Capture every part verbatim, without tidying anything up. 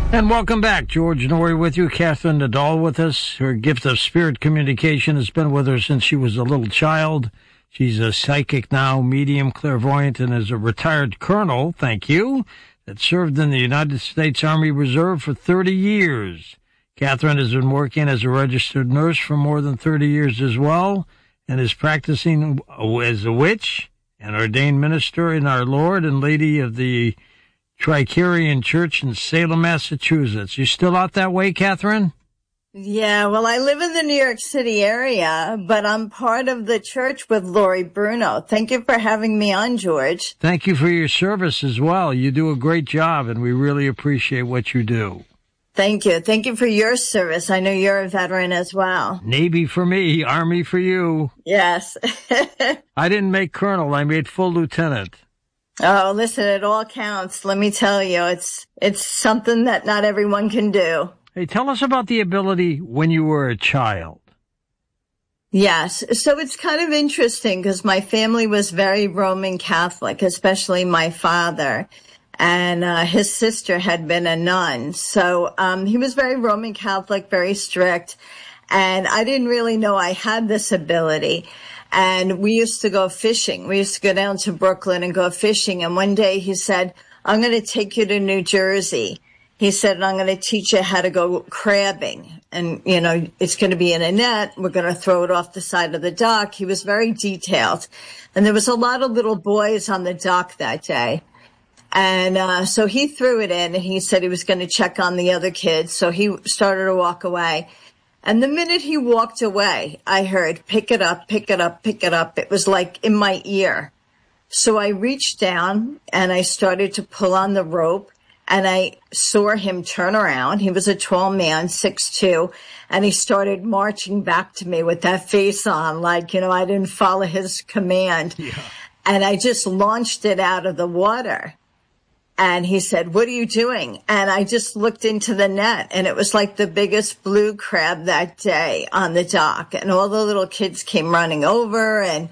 And welcome back. George Noory with you. Catherine Nadal with us. Her gift of spirit communication has been with her since she was a little child. She's a psychic now, medium, clairvoyant, and is a retired colonel, thank you, that served in the United States Army Reserve for thirty years. Catherine has been working as a registered nurse for more than thirty years as well, and is practicing as a witch, an ordained minister in our Lord and Lady of the Tricarian Church in Salem, Massachusetts. You still out that way, Catherine? Yeah, well, I live in the New York City area, but I'm part of the church with Lori Bruno. Thank you for having me on, George. Thank you for your service as well. You do a great job, and we really appreciate what you do. Thank you. Thank you for your service. I know you're a veteran as well. Navy for me, Army for you. Yes. I didn't make colonel. I made full lieutenant. Oh, listen, it all counts. Let me tell you, it's it's something that not everyone can do. Hey, tell us about the ability when you were a child. Yes. So it's kind of interesting because my family was very Roman Catholic, especially my father. And uh, his sister had been a nun. So um, he was very Roman Catholic, very strict. And I didn't really know I had this ability. And we used to go fishing. We used to go down to Brooklyn and go fishing. And one day he said, I'm going to take you to New Jersey. He said, I'm going to teach you how to go crabbing. And, you know, it's going to be in a net. We're going to throw it off the side of the dock. He was very detailed. And there was a lot of little boys on the dock that day. And uh so he threw it in, and he said he was going to check on the other kids. So he started to walk away. And the minute he walked away, I heard, pick it up, pick it up, pick it up. It was like in my ear. So I reached down and I started to pull on the rope, and I saw him turn around. He was a tall man, six two, and he started marching back to me with that face on, like, you know, I didn't follow his command. Yeah. And I just launched it out of the water. And he said, what are you doing? And I just looked into the net, and it was like the biggest blue crab that day on the dock. And all the little kids came running over, and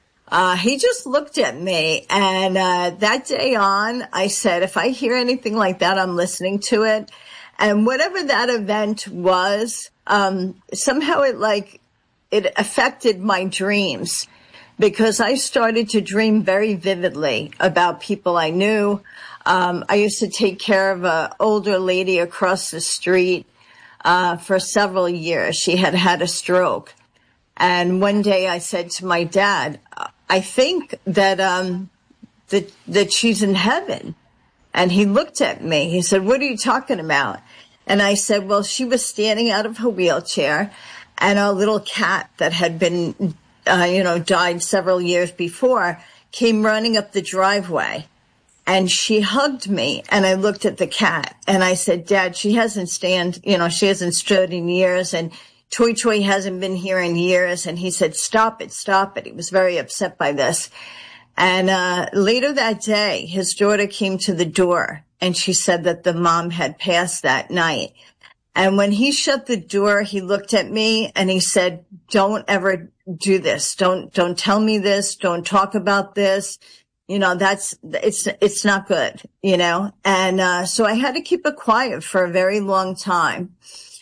uh he just looked at me. And uh that day on, I said, if I hear anything like that, I'm listening to it. And whatever that event was, um somehow it like it affected my dreams, because I started to dream very vividly about people I knew. Um, I used to take care of an older lady across the street uh, for several years. She had had a stroke. And one day I said to my dad, I think that, um, that, that she's in heaven. And he looked at me. He said, what are you talking about? And I said, well, she was standing out of her wheelchair, and a little cat that had been, uh, you know, died several years before came running up the driveway. And she hugged me, and I looked at the cat, and I said, Dad, she hasn't stand, you know, she hasn't stood in years, and Toy Toy hasn't been here in years. And he said, stop it, stop it. He was very upset by this. And uh later that day, his daughter came to the door, and she said that the mom had passed that night. And when he shut the door, he looked at me, and he said, don't ever do this. Don't, don't tell me this. Don't talk about this. You know, that's, it's, it's not good, you know? And, uh, so I had to keep it quiet for a very long time.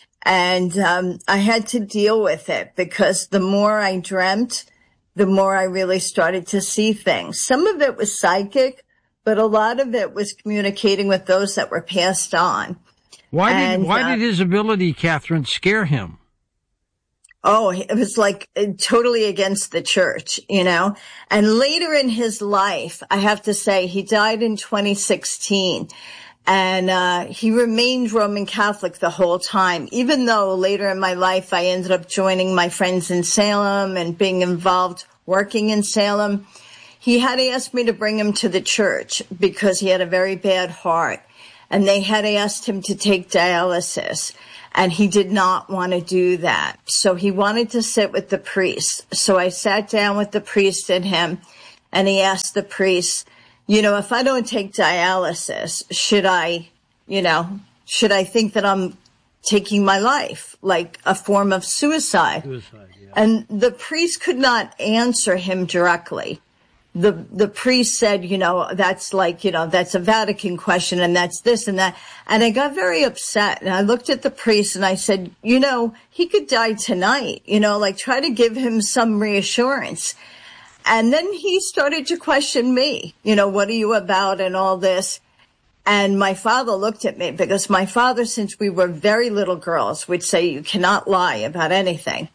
And, um, I had to deal with it, because the more I dreamt, the more I really started to see things. Some of it was psychic, but a lot of it was communicating with those that were passed on. Why did, and, why uh, did his ability, Catherine, scare him? Oh, it was like totally against the church, you know. And later in his life, I have to say, he died in twenty sixteen. And uh he remained Roman Catholic the whole time, even though later in my life I ended up joining my friends in Salem and being involved working in Salem. He had asked me to bring him to the church because he had a very bad heart. And they had asked him to take dialysis. And he did not want to do that. So he wanted to sit with the priest. So I sat down with the priest and him, and he asked the priest, you know, if I don't take dialysis, should I, you know, should I think that I'm taking my life, like a form of suicide? Suicide, yeah. And the priest could not answer him directly. the the priest said, you know, that's like, you know, that's a Vatican question and that's this and that. And I got very upset. And I looked at the priest and I said, you know, he could die tonight, you know, like try to give him some reassurance. And then he started to question me, you know, what are you about and all this. And my father looked at me because my father, since we were very little girls, would say you cannot lie about anything.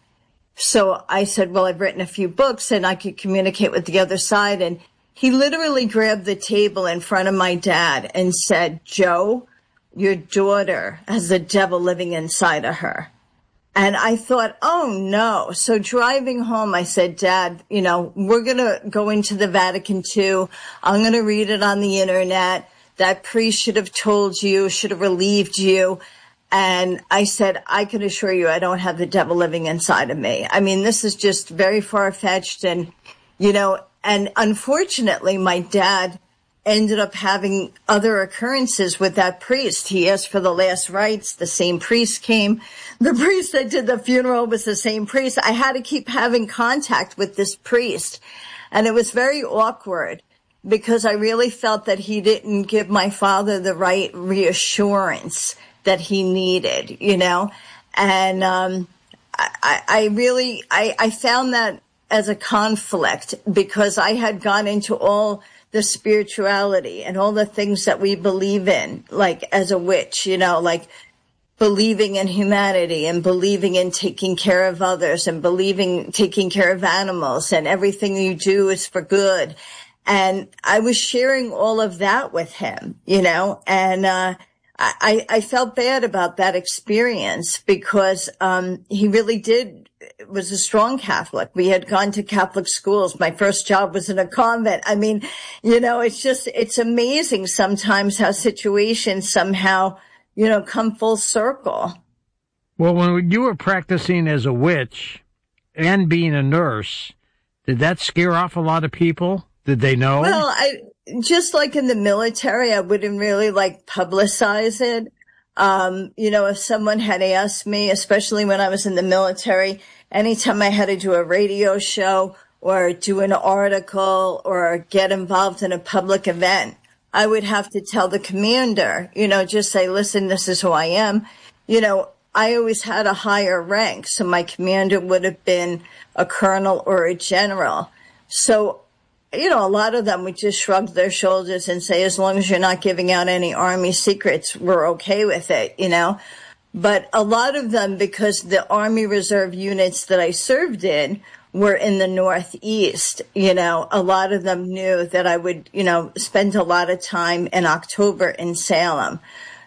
So I said, well, I've written a few books and I could communicate with the other side. And he literally grabbed the table in front of my dad and said, Joe, your daughter has the devil living inside of her. And I thought, oh, no. So driving home, I said, Dad, you know, we're going to go into the Vatican too. I'm going to read it on the internet. That priest should have told you, should have relieved you. And I said, I can assure you I don't have the devil living inside of me. I mean, this is just very far-fetched. And, you know, and unfortunately, my dad ended up having other occurrences with that priest. He asked for the last rites. The same priest came. The priest that did the funeral was the same priest. I had to keep having contact with this priest. And it was very awkward because I really felt that he didn't give my father the right reassurance that he needed, you know, and um, I, I really, I, I found that as a conflict because I had gone into all the spirituality and all the things that we believe in, like as a witch, you know, like believing in humanity and believing in taking care of others and believing taking care of animals and everything you do is for good. And I was sharing all of that with him, you know, and, uh, I, I felt bad about that experience because um he really did was a strong Catholic. We had gone to Catholic schools. My first job was in a convent. I mean, you know, it's just, it's amazing sometimes how situations somehow, you know, come full circle. Well, when you were practicing as a witch and being a nurse, did that scare off a lot of people? Did they know? Well, I... Just like in the military, I wouldn't really like publicize it. Um, you know, if someone had asked me, especially when I was in the military, anytime I had to do a radio show or do an article or get involved in a public event, I would have to tell the commander, you know, just say, listen, this is who I am. You know, I always had a higher rank, so my commander would have been a colonel or a general. So you know, a lot of them would just shrug their shoulders and say, as long as you're not giving out any Army secrets, we're okay with it, you know. But a lot of them, because the Army Reserve units that I served in were in the Northeast, you know, a lot of them knew that I would, you know, spend a lot of time in October in Salem.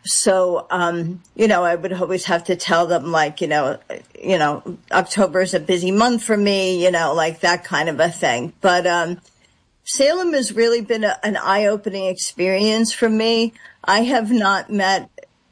So, um, you know, I would always have to tell them, like, you know, you know, October is a busy month for me, you know, like that kind of a thing. But, um, Salem has really been a, an eye-opening experience for me. I have not met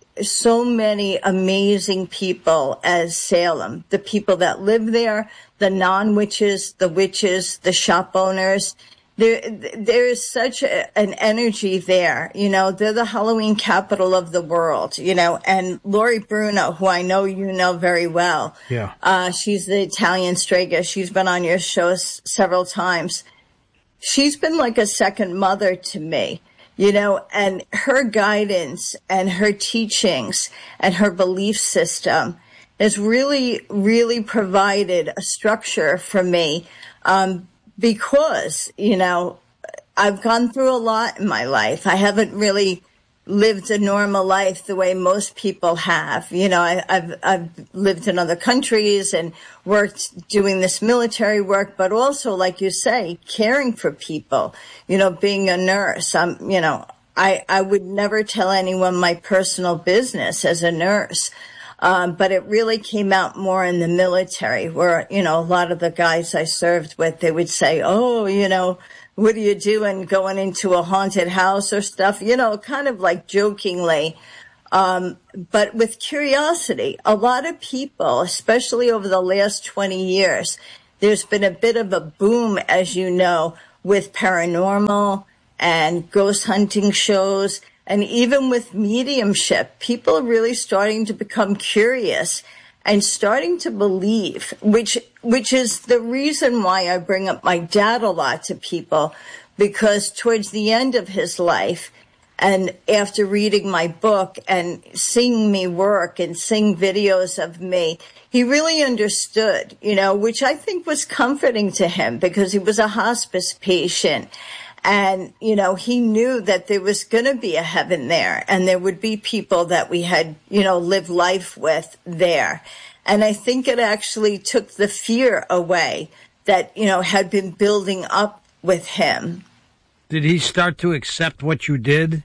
so many amazing people as Salem. The people that live there, the non-witches, the witches, the shop owners. There, there is such a, an energy there. You know, they're the Halloween capital of the world, you know, and Lori Bruno, who I know you know very well. Yeah. Uh, she's the Italian Strega. She's been on your show s- several times. She's been like a second mother to me, you know, and her guidance and her teachings and her belief system has really, really provided a structure for me, um, because, you know, I've gone through a lot in my life. I haven't really lived a normal life the way most people have. You know, I, I've, I've lived in other countries and worked doing this military work, but also, like you say, caring for people, you know, being a nurse. I'm, you know, I, I would never tell anyone my personal business as a nurse. Um, but it really came out more in the military where, you know, a lot of the guys I served with, they would say, oh, you know, what are you doing going into a haunted house or stuff, you know, kind of like jokingly. Um, but with curiosity, a lot of people, especially over the last twenty years, there's been a bit of a boom, as you know, with paranormal and ghost hunting shows. And even with mediumship, people are really starting to become curious and starting to believe, which which is the reason why I bring up my dad a lot to people, because towards the end of his life, and after reading my book and seeing me work and seeing videos of me, he really understood, you know, which I think was comforting to him, because he was a hospice patient. And, you know, he knew that there was going to be a heaven there, and there would be people that we had, you know, lived life with there. And I think it actually took the fear away that, you know, had been building up with him. Did he start to accept what you did?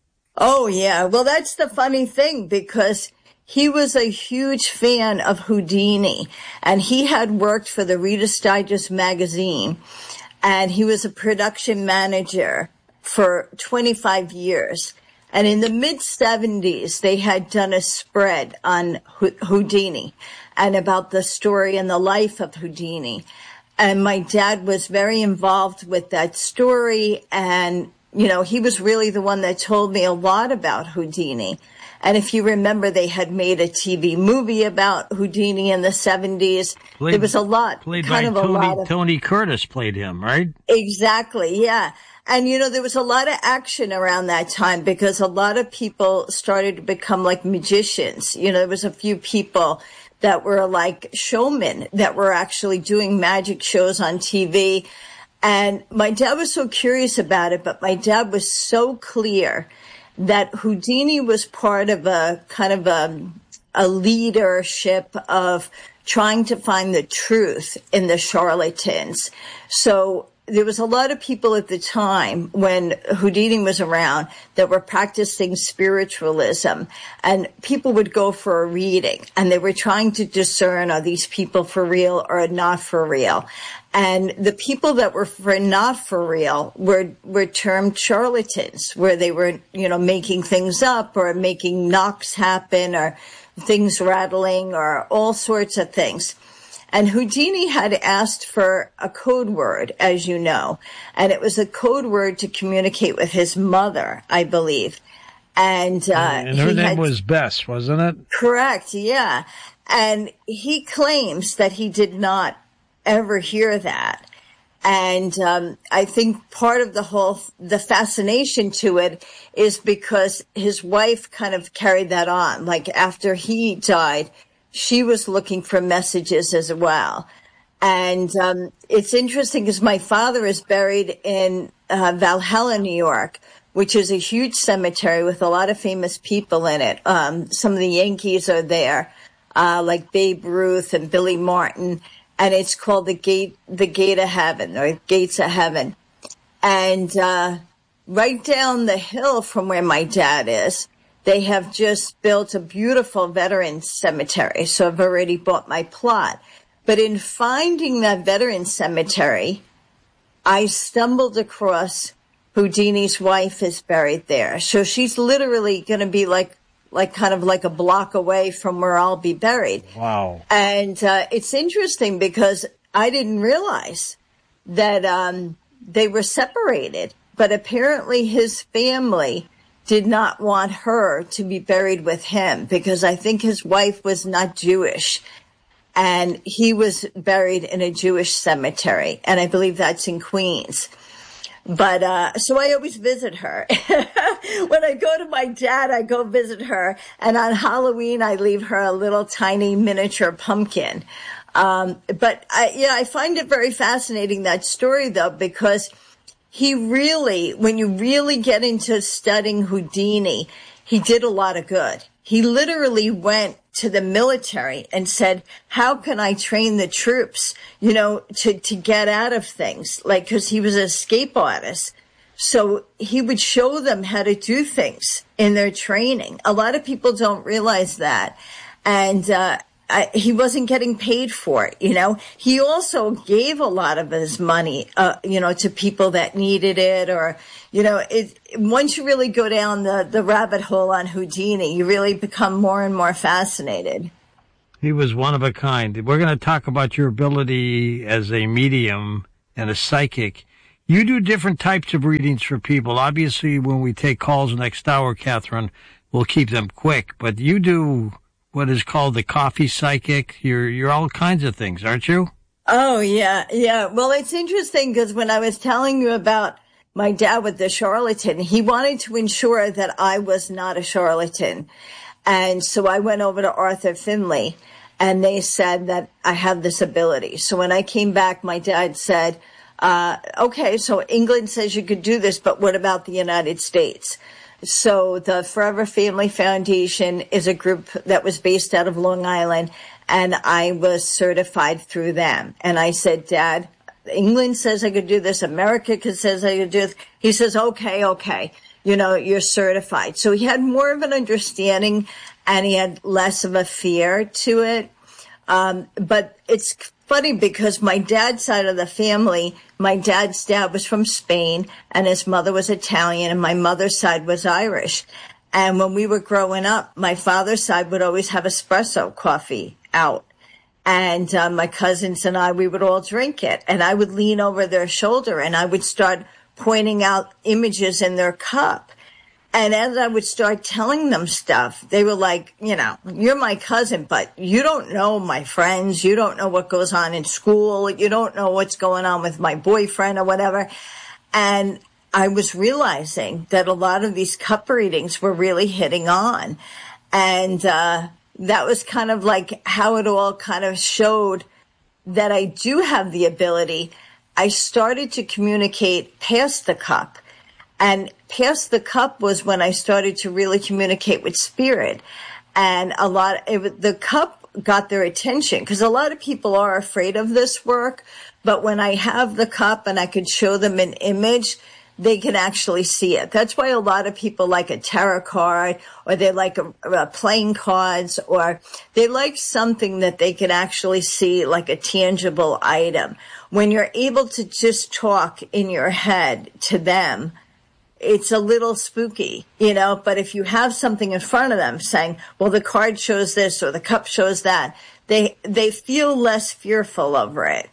Oh, yeah. Well, that's the funny thing, because he was a huge fan of Houdini, and he had worked for the Reader's Digest magazine. And he was a production manager for twenty-five years. And in the mid seventies, they had done a spread on Houdini and about the story and the life of Houdini. And my dad was very involved with that story. And, you know, he was really the one that told me a lot about Houdini. And if you remember, they had made a T V movie about Houdini in the seventies. Played, there was a lot. Played kind by of Tony, a lot of, Tony Curtis played him, right? Exactly, yeah. And, you know, there was a lot of action around that time, because a lot of people started to become like magicians. You know, there was a few people that were like showmen that were actually doing magic shows on T V. And my dad was so curious about it, but my dad was so clear that Houdini was part of a kind of a, a leadership of trying to find the truth in the charlatans. So there was a lot of people at the time when Houdini was around that were practicing spiritualism, and people would go for a reading, and they were trying to discern, are these people for real or not for real? And the people that were for not for real were, were termed charlatans, where they were, you know, making things up or making knocks happen or things rattling or all sorts of things. And Houdini had asked for a code word, as you know, and it was a code word to communicate with his mother, I believe. And, uh, and her name had, was Bess, wasn't it? Correct, yeah. And he claims that he did not ever hear that. And um, I think part of the whole, the fascination to it is because his wife kind of carried that on. Like after he died, she was looking for messages as well. And um, it's interesting because my father is buried in uh, Valhalla, New York, which is a huge cemetery with a lot of famous people in it. Um, some of the Yankees are there, uh, like Babe Ruth and Billy Martin. And it's called the Gate, the Gate of Heaven, or Gates of Heaven. And uh, right down the hill from where my dad is, they have just built a beautiful veterans cemetery. So I've already bought my plot. But in finding that veterans cemetery, I stumbled across Houdini's wife is buried there. So she's literally going to be like, like kind of like a block away from where I'll be buried. Wow. And uh, it's interesting because I didn't realize that um, they were separated. But apparently his family did not want her to be buried with him because I think his wife was not Jewish. And he was buried in a Jewish cemetery. And I believe that's in Queens. But, uh, so I always visit her. When I go to my dad, I go visit her. And on Halloween, I leave her a little tiny miniature pumpkin. Um, but I, yeah, I find it very fascinating, that story though, because he really, when you really get into studying Houdini, he did a lot of good. He literally went to the military and said, how can I train the troops, you know, to, to get out of things? Like, cause he was an escape artist. So he would show them how to do things in their training. A lot of people don't realize that. And, uh, I, he wasn't getting paid for it, you know. He also gave a lot of his money, uh, you know, to people that needed it, or, you know, it, once you really go down the, the rabbit hole on Houdini, you really become more and more fascinated. He was one of a kind. We're going to talk about your ability as a medium and a psychic. You do different types of readings for people. Obviously, when we take calls next hour, Catherine, we'll keep them quick, but you do what is called the coffee psychic. You're you're all kinds of things, aren't you? Oh, yeah, yeah. Well, it's interesting because when I was telling you about my dad with the charlatan, he wanted to ensure that I was not a charlatan. And so I went over to Arthur Finley, and they said that I have this ability. So when I came back, my dad said, uh, okay, so England says you could do this, but what about the United States? So the Forever Family Foundation is a group that was based out of Long Island, and I was certified through them. And I said, Dad, England says I could do this. America says I could do this. He says, okay, okay. You know, you're certified. So he had more of an understanding, and he had less of a fear to it. Um, but it's funny because my dad's side of the family, my dad's dad was from Spain, and his mother was Italian, and my mother's side was Irish. And when we were growing up, my father's side would always have espresso coffee out. And uh, my cousins and I, we would all drink it. And I would lean over their shoulder, and I would start pointing out images in their cup. And as I would start telling them stuff, they were like, you know, you're my cousin, but you don't know my friends. You don't know what goes on in school. You don't know what's going on with my boyfriend or whatever. And I was realizing that a lot of these cup readings were really hitting on. And uh, that was kind of like how it all kind of showed that I do have the ability. I started to communicate past the cup. And past the cup was when I started to really communicate with spirit. And a lot, it, the cup got their attention because a lot of people are afraid of this work. But when I have the cup and I could show them an image, they can actually see it. That's why a lot of people like a tarot card, or they like a, a playing cards, or they like something that they can actually see, like a tangible item. When you're able to just talk in your head to them, it's a little spooky, you know, but if you have something in front of them saying, well, the card shows this or the cup shows that, they they feel less fearful over it.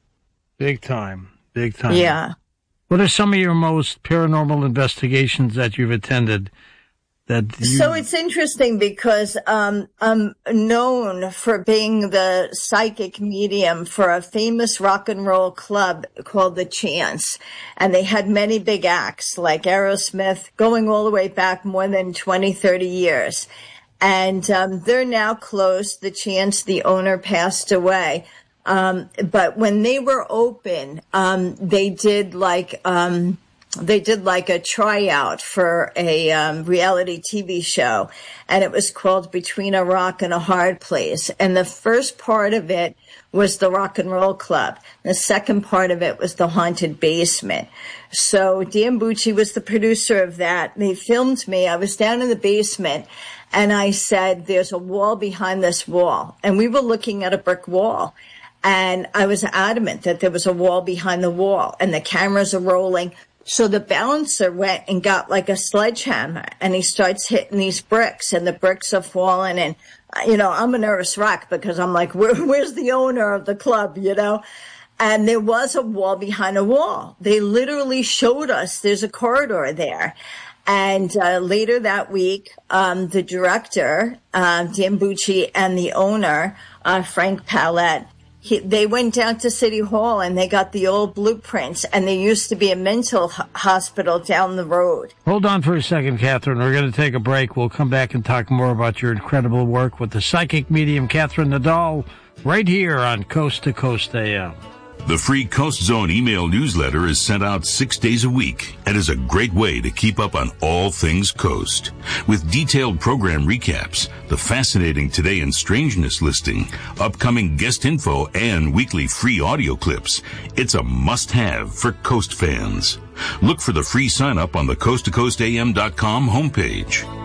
Big time. Big time. Yeah. What are some of your most paranormal investigations that you've attended? That you... So it's interesting because um, I'm known for being the psychic medium for a famous rock and roll club called The Chance. And they had many big acts like Aerosmith going all the way back more than twenty, thirty years. And um, they're now closed. The Chance, the owner, passed away. Um, but when they were open, um, they did like... Um, They did like a tryout for a um, reality T V show, and it was called Between a Rock and a Hard Place. And the first part of it was the Rock and Roll Club. The second part of it was the Haunted Basement. So Dan Bucci was the producer of that. They filmed me. I was down in the basement, and I said, there's a wall behind this wall. And we were looking at a brick wall. And I was adamant that there was a wall behind the wall, and the cameras are rolling. So the bouncer went and got like a sledgehammer, and he starts hitting these bricks, and the bricks are falling. And, you know, I'm a nervous wreck because I'm like, Where, where's the owner of the club, you know? And there was a wall behind a wall. They literally showed us there's a corridor there. And uh, later that week, um, the director, uh, Dan Bucci, and the owner, uh, Frank Pallette, He, they went down to City Hall and they got the old blueprints, and there used to be a mental h- hospital down the road. Hold on for a second, Catherine. We're going to take a break. We'll come back and talk more about your incredible work with the psychic medium, Catherine Nadal, right here on Coast to Coast A M. The free Coast Zone email newsletter is sent out six days a week and is a great way to keep up on all things Coast. With detailed program recaps, the fascinating Today in Strangeness listing, upcoming guest info, and weekly free audio clips, it's a must-have for Coast fans. Look for the free sign-up on the coast to coast a m dot com homepage.